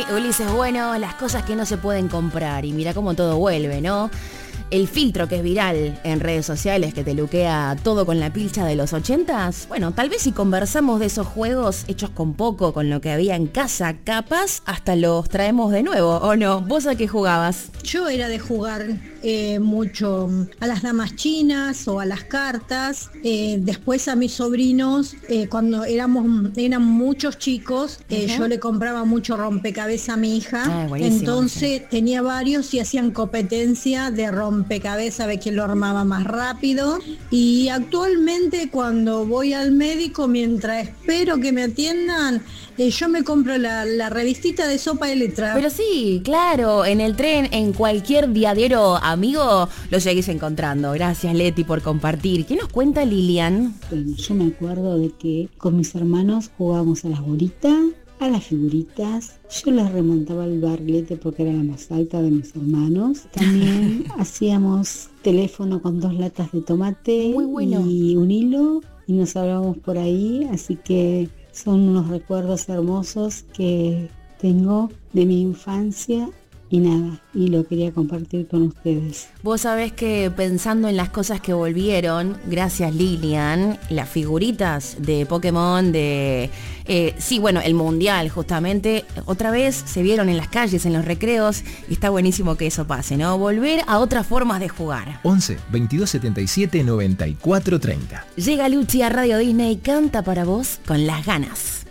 Ulises, bueno, las cosas que no se pueden comprar. Y mira cómo todo vuelve, ¿no? El filtro que es viral en redes sociales, que te luquea todo con la pilcha de los 80s. Bueno, tal vez si conversamos de esos juegos hechos con poco, con lo que había en casa, capaz hasta los traemos de nuevo, ¿o no? ¿Vos a qué jugabas? Yo era de jugar mucho a las damas chinas o a las cartas. Después a mis sobrinos, cuando eran muchos chicos, yo le compraba mucho rompecabezas a mi hija. Entonces tenía varios y hacían competencia de rompecabezas, a ver quién lo armaba más rápido. Y actualmente cuando voy al médico, mientras espero que me atiendan, yo me compro la revistita de sopa de letras. Pero sí, claro, en el tren, en cualquier diadero amigo, lo seguís encontrando. Gracias, Leti, por compartir. ¿Qué nos cuenta Lilian? Bueno, yo me acuerdo de que con mis hermanos jugábamos a las bolitas, a las figuritas. Yo les remontaba el barrilete porque era la más alta de mis hermanos. También hacíamos teléfono con 2 latas de tomate. Muy bueno. Y un hilo, y nos hablábamos por ahí, así que son unos recuerdos hermosos que tengo de mi infancia y nada, y lo quería compartir con ustedes. Vos sabés que pensando en las cosas que volvieron, gracias Lilian, las figuritas de Pokémon, sí, bueno, el Mundial justamente, otra vez se vieron en las calles, en los recreos, y está buenísimo que eso pase, ¿no? Volver a otras formas de jugar. 11 22 77 94 30. Llega Luchi a Radio Disney, canta para vos con Las Ganas.